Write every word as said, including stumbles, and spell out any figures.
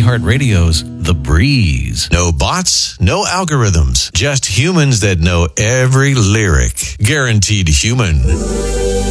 iHeartRadio's The Breeze. No bots, no algorithms, just humans that know every lyric. Guaranteed Human.